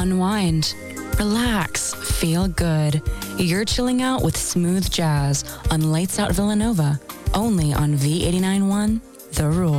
unwind, relax, feel good. You're chilling out with smooth jazz on Lights Out Villanova, only on V89.1 The Rule.